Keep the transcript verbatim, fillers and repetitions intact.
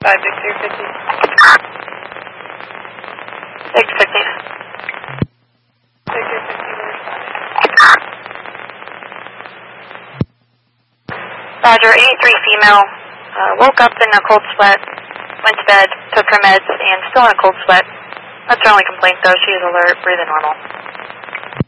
five Victor fifty. six fifty. Victor fifty, we're responding. Roger, eighty-three female, uh, woke up in a cold sweat, went to bed, took her meds, and still in a cold sweat. That's her only complaint though, she is alert, breathing normal.